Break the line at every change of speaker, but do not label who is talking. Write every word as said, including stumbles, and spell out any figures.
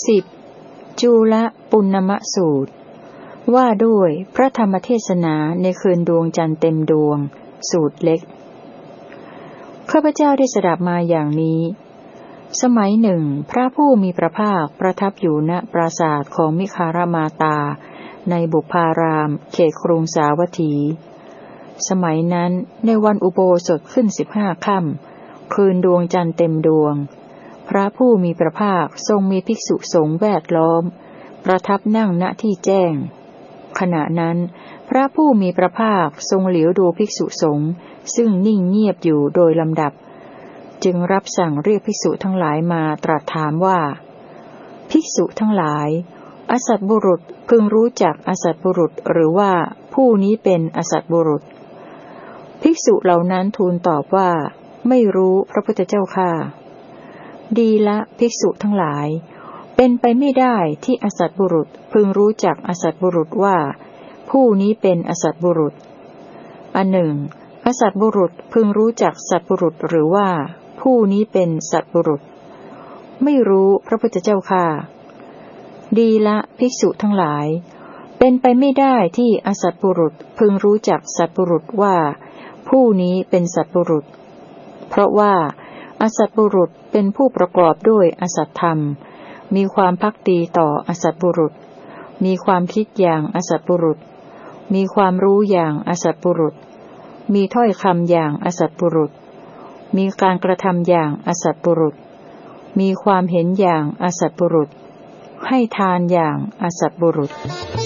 สิบจูลปุณณมสูตรว่าด้วยพระธรรมเทศนาในคืนดวงจันทร์เต็มดวงสูตรเล็กข้าพเจ้าได้สดับมาอย่างนี้สมัยหนึ่งพระผู้มีพระภาคประทับอยู่ณปราสาทของมิคารมาตาในบุพารามเขตกรุงสาวัตถีสมัยนั้นในวันอุโบสถขึ้นสิบห้าค่ำคืนดวงจันทร์เต็มดวงพระผู้มีพระภาคทรงมีภิกษุสงฆ์แวดล้อมประทับนั่งณที่แจ้งขณะนั้นพระผู้มีพระภาคทรงเหลียวดูภิกษุสงฆ์ซึ่งนิ่งเงียบอยู่โดยลำดับจึงรับสั่งเรียกภิกษุทั้งหลายมาตรัสถามว่าภิกษุทั้งหลายอสัตบุรุษพึงรู้จักอสัตบุรุษหรือว่าผู้นี้เป็นอสัตบุรุษภิกษุเหล่านั้นทูลตอบว่าไม่รู้พระพุทธเจ้าข้าดีละภิกษุทั้งหลายเป็นไปไม่ได้ที่อสัตบุรุษพึงรู้จักอสัตบุรุษว่าผู้นี้เป็นอสัตบุรุษอันหนึ่งอสัตบุรุษพึงรู้จักสัตบุรุษหรือว่าผู้นี้เป็นสัตบุรุษไม่รู้พระพุทธเจ้าข้าดีละภิกษุทั้งหลายเป็นไปไม่ได้ที่อสัตบุรุษพึงรู้จักสัตบุรุษว่าผู้นี้เป็นสัตบุรุษเพราะว่าอสัตบุรุษเป็นผู้ประกอบด้วยอสัตธรรมมีความภักดีต่ออสัตบุรุษมีความคิดอย่างอสัตบุรุษมีความรู้อย่างอสัตบุรุษมีถ้อยคำอย่างอสัตบุรุษมีการกระทำอย่างอสัตบุรุษมีความเห็นอย่างอสัตบุรุษให้ทานอย่างอสัตบุรุษ